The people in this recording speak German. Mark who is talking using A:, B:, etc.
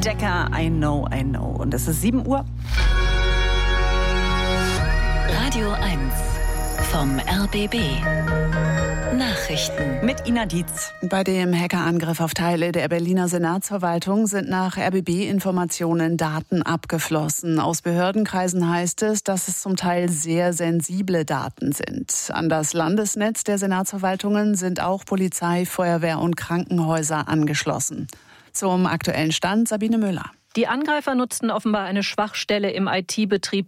A: Decker, I know. Und es ist 7 Uhr.
B: Radio 1 vom RBB. Nachrichten
A: mit Ina Dietz.
C: Bei dem Hackerangriff auf Teile der Berliner Senatsverwaltung sind nach RBB-Informationen Daten abgeflossen. Aus Behördenkreisen heißt es, dass es zum Teil sehr sensible Daten sind. An das Landesnetz der Senatsverwaltungen sind auch Polizei, Feuerwehr und Krankenhäuser angeschlossen. Zum aktuellen Stand Sabine Müller.
D: Die Angreifer nutzten offenbar eine Schwachstelle im IT-Betrieb